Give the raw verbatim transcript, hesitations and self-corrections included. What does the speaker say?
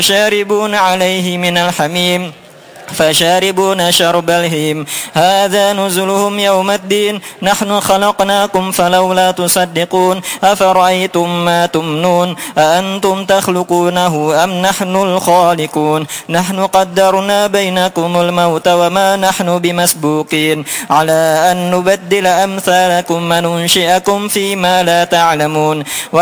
شاربون عليه من الحميم فشاربون شرب الهيم هذا نزلهم يوم الدين نحن خلقناكم فلولا تصدقون أفرأيتم ما تمنون أأنتم تخلقونه أم نحن الخالقون نحن قدرنا بينكم الموت وما نحن بمسبوقين على أن نبدل أمثالكم وننشئكم فيما لا تعلمون